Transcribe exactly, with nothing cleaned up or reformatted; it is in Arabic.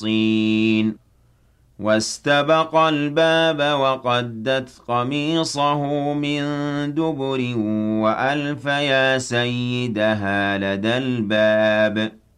الصين واستبق الباب وقدت قميصه من دبر وألف يا سيدها لدى الباب